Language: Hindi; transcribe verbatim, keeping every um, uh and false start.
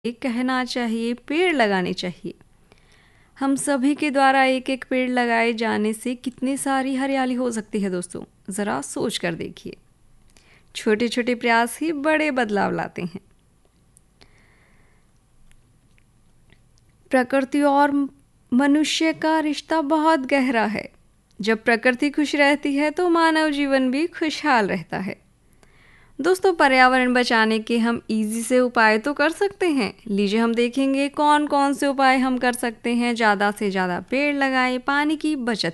कहना चाहिए, पेड़ लगाने चाहिए। हम सभी के द्वारा एक एक पेड़ लगाए जाने से कितनी सारी हरियाली हो सकती है दोस्तों, ज़रा सोच कर देखिए। छोटे छोटे प्रयास ही बड़े बदलाव लाते हैं। प्रकृति और मनुष्य का रिश्ता बहुत गहरा है। जब प्रकृति खुश रहती है तो मानव जीवन भी खुशहाल रहता है। दोस्तों, पर्यावरण बचाने के हम इजी से उपाय तो कर सकते हैं। लीजिए हम देखेंगे कौन कौन से उपाय हम कर सकते हैं। ज़्यादा से ज़्यादा पेड़ लगाएं, पानी की बचत